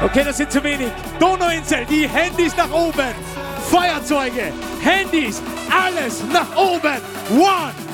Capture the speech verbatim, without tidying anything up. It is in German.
Okay, das sind zu wenig. Donauinsel, die Handys nach oben. Feuerzeuge, Handys, alles nach oben. One,